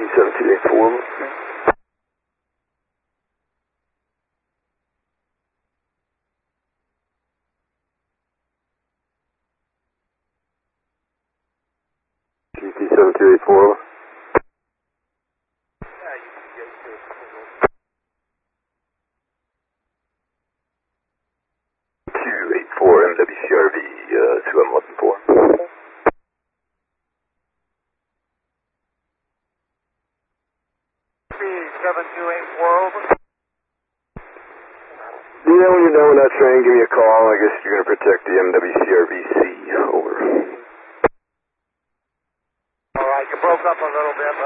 7284. GT7284. MWCRV, 2M114. 728 World. Yeah, when you're done with that train, give me a call. I guess you're going to protect the MWCRVC. Over. All right, you broke up a little bit, but